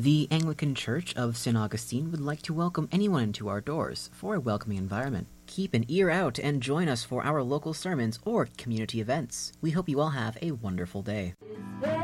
The Anglican Church of St. Augustine would like to welcome anyone into our doors for a welcoming environment. Keep an ear out and join us for our local sermons or community events. We hope you all have a wonderful day.